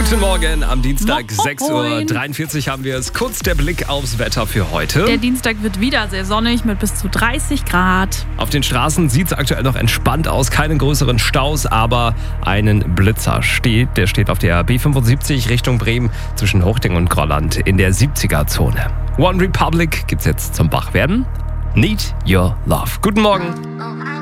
Guten Morgen, am Dienstag Moin. 6:43 Uhr haben wir es. Kurz der Blick aufs Wetter für heute. Der Dienstag wird wieder sehr sonnig mit bis zu 30 Grad. Auf den Straßen sieht es aktuell noch entspannt aus. Keine größeren Staus, aber einen Blitzer steht. Der steht auf der B75 Richtung Bremen zwischen Huchting und Grolland in der 70er-Zone. One Republic gibt's jetzt zum Wachwerden. Need Your Love. Guten Morgen.